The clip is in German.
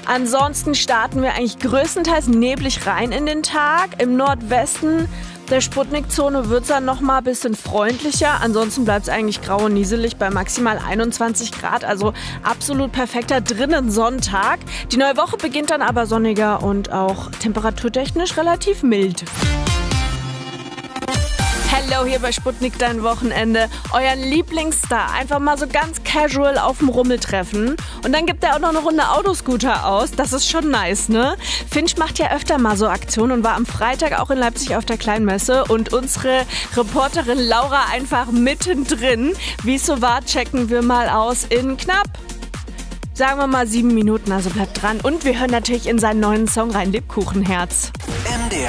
Ansonsten starten wir eigentlich größtenteils neblig rein in den Tag. Im Nordwesten der Sputnik-Zone wird es dann nochmal ein bisschen freundlicher. Ansonsten bleibt es eigentlich grau und nieselig bei maximal 21 Grad. Also absolut perfekter drinnen Sonntag. Die neue Woche beginnt dann aber sonniger und auch temperaturtechnisch relativ mild. Hello, hier bei Sputnik, dein Wochenende. Euren Lieblingsstar einfach mal so ganz casual auf dem Rummel treffen. Und dann gibt er auch noch eine Runde Autoscooter aus. Das ist schon nice, ne? Finch macht ja öfter mal so Aktionen und war am Freitag auch in Leipzig auf der Kleinmesse. Und unsere Reporterin Laura einfach mittendrin. Wie es so war, checken wir mal aus in knapp, sagen wir mal 7 Minuten. Also bleibt dran. Und wir hören natürlich in seinen neuen Song rein, Lebkuchenherz.